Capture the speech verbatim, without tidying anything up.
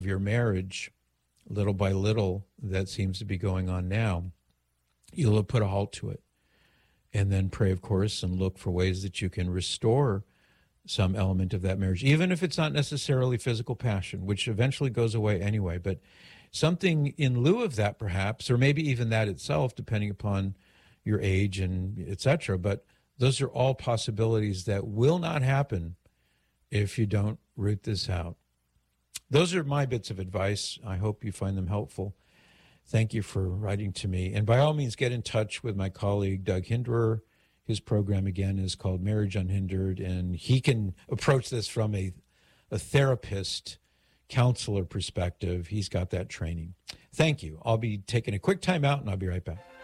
your marriage, little by little, that seems to be going on now, you'll put a halt to it. And then pray, of course, and look for ways that you can restore some element of that marriage, even if it's not necessarily physical passion, which eventually goes away anyway, but something in lieu of that perhaps, or maybe even that itself, depending upon your age and et cetera. But those are all possibilities that will not happen if you don't root this out. Those are my bits of advice. I hope you find them helpful. Thank you for writing to me. And by all means, get in touch with my colleague, Doug Hinderer. His program, again, is called Marriage Unhindered, and he can approach this from a, a therapist, counselor perspective. He's got that training. Thank you. I'll be taking a quick time out, and I'll be right back.